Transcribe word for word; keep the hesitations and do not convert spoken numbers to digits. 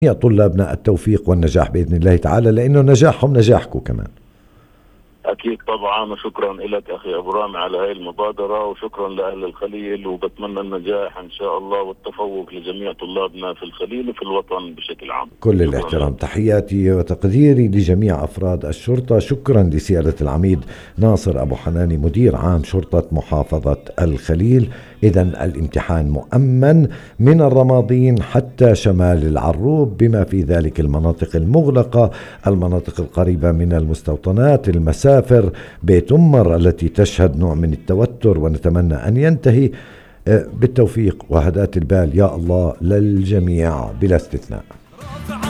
يا طلابنا التوفيق والنجاح بإذن الله تعالى، لأنه نجاحهم نجاحكم كمان. أكيد طبعا، وشكرا لك أخي أبو رامي على هاي المبادرة، وشكرا لأهل الخليل، وبتمنى النجاح إن شاء الله والتفوق لجميع طلابنا في الخليل وفي الوطن بشكل عام. كل الاحترام، تحياتي وتقديري لجميع أفراد الشرطة. شكرا لسيادة العميد ناصر أبو حناني مدير عام شرطة محافظة الخليل. إذن الامتحان مؤمن من الرماضين حتى شمال العروب، بما في ذلك المناطق المغلقة، المناطق القريبة من المستوطنات، المسافر، بيت أمر التي تشهد نوع من التوتر، ونتمنى أن ينتهي بالتوفيق وهداة البال يا الله للجميع بلا استثناء.